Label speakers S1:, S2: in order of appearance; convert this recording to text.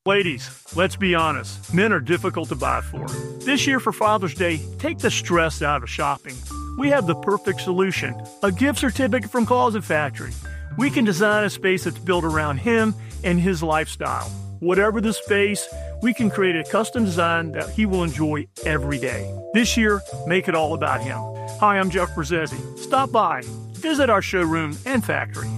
S1: Ladies, let's be honest, men are difficult to buy for. This year for Father's Day, take the stress out of shopping. We have the perfect solution, a gift certificate from Closet Factory. We can design a space that's built around him and his lifestyle. Whatever the space, we can create a custom design that he will enjoy every day. This year, make it all about him. Hi, I'm Jeff Brzezzi. Stop by, visit our showroom and factory.